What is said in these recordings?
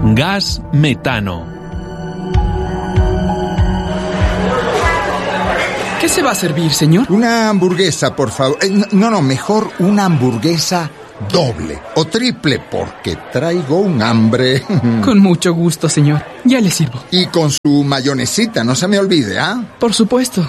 Gas metano. ¿Qué se va a servir, señor? Una hamburguesa, por favor. Mejor una hamburguesa doble o triple, porque traigo un hambre. Con mucho gusto, señor. Ya le sirvo. Y con su mayonesita, no se me olvide, ¿ah? Por supuesto.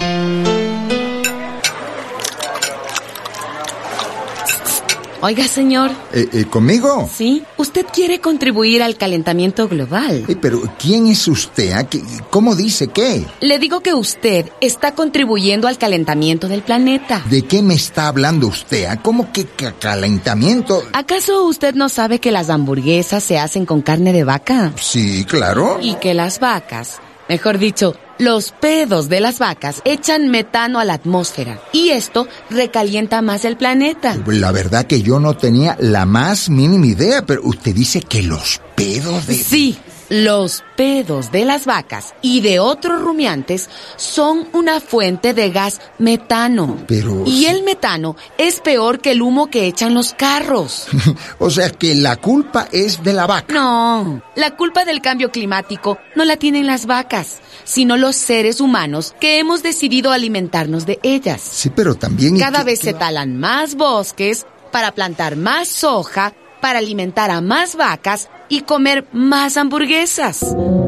Oiga, señor. ¿Conmigo? Sí. Usted quiere contribuir al calentamiento global. Pero ¿quién es usted? ¿Cómo dice qué? Le digo que usted está contribuyendo al calentamiento del planeta. ¿De qué me está hablando usted? ¿Cómo que calentamiento? ¿Acaso usted no sabe que las hamburguesas se hacen con carne de vaca? Sí, claro. Y que las vacas, mejor dicho, los pedos de las vacas echan metano a la atmósfera y esto recalienta más el planeta. La verdad que yo no tenía la más mínima idea, pero usted dice que los pedos de... Sí, los pedos de las vacas y de otros rumiantes son una fuente de gas metano. Pero... Y el metano es peor que el humo que echan los carros. O sea que la culpa es de la vaca. No, la culpa del cambio climático no la tienen las vacas, sino los seres humanos que hemos decidido alimentarnos de ellas. Sí, pero también... Cada vez se talan más bosques para plantar más soja, para alimentar a más vacas y comer más hamburguesas.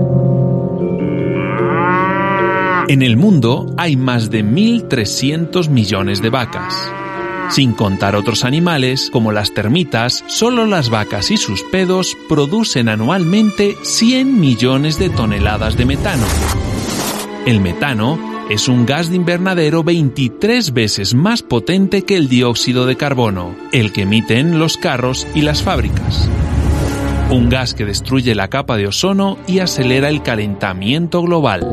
En el mundo hay más de 1.300 millones de vacas. Sin contar otros animales, como las termitas, solo las vacas y sus pedos producen anualmente 100 millones de toneladas de metano. El metano es un gas de invernadero 23 veces más potente que el dióxido de carbono, el que emiten los carros y las fábricas. Un gas que destruye la capa de ozono y acelera el calentamiento global.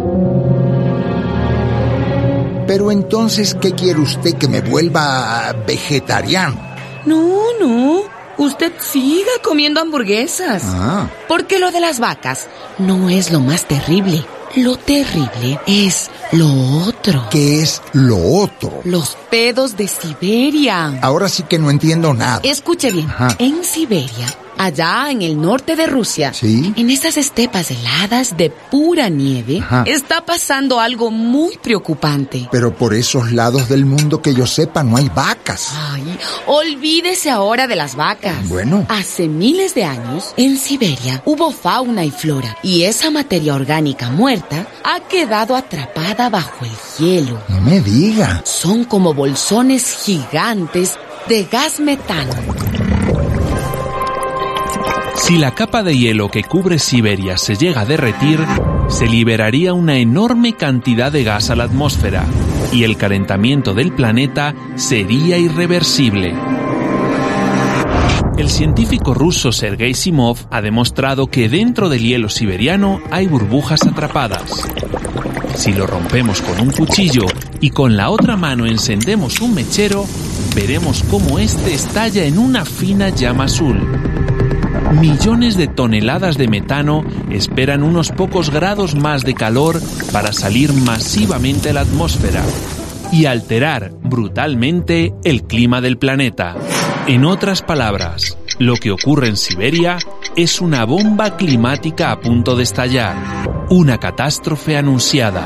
Pero entonces, ¿qué quiere usted? ¿Que me vuelva vegetariano? No. Usted siga comiendo hamburguesas. Porque lo de las vacas no es lo más terrible. Lo terrible es lo otro. ¿Qué es lo otro? Los pedos de Siberia. Ahora sí que no entiendo nada. Escuche bien. En Siberia, allá en el norte de Rusia, ¿sí? En esas estepas heladas de pura nieve, está pasando algo muy preocupante. Pero por esos lados del mundo que yo sepa no hay vacas. Ay, olvídese ahora de las vacas. Bueno. Hace miles de años, en Siberia, hubo fauna y flora, y esa materia orgánica muerta ha quedado atrapada bajo el hielo. No me diga. Son como bolsones gigantes de gas metano. Si la capa de hielo que cubre Siberia se llega a derretir, se liberaría una enorme cantidad de gas a la atmósfera y el calentamiento del planeta sería irreversible. El científico ruso Sergei Simov ha demostrado que dentro del hielo siberiano hay burbujas atrapadas. Si lo rompemos con un cuchillo y con la otra mano encendemos un mechero, veremos cómo este estalla en una fina llama azul. Millones de toneladas de metano esperan unos pocos grados más de calor para salir masivamente a la atmósfera y alterar brutalmente el clima del planeta. En otras palabras, lo que ocurre en Siberia es una bomba climática a punto de estallar, una catástrofe anunciada.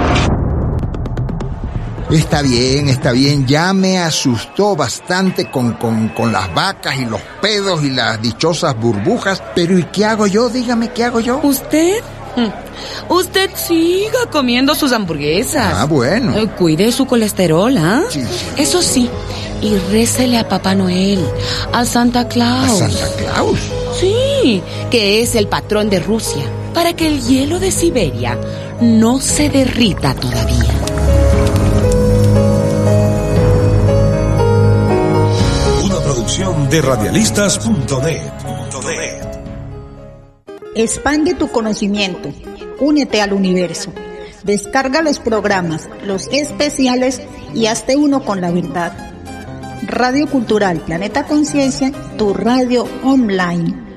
Está bien, ya me asustó bastante con las vacas y los pedos y las dichosas burbujas, pero ¿y qué hago yo? Dígame, ¿qué hago yo? ¿Usted? Usted siga comiendo sus hamburguesas. Bueno. Cuide su colesterol, ¿ah? Sí. Eso sí, y récele a Papá Noel, a Santa Claus. ¿A Santa Claus? Sí, que es el patrón de Rusia, para que el hielo de Siberia no se derrita todavía. De radialistas.net. Expande tu conocimiento. Únete al universo. Descarga los programas, los especiales y hazte uno con la verdad. Radio Cultural Planeta Conciencia, tu radio online.